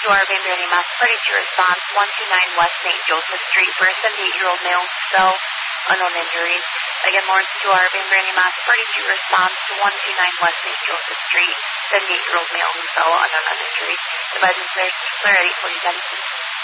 to our Van Mass Emergency Response, 129 West St. Joseph Street, for a 78-year-old male who fell, unknown injuries. Again, Lawrence to our Van Mass Emergency Response to 129 West St. Joseph Street, 78-year-old male who fell, unknown injuries. Advise and clear at 8:40 10.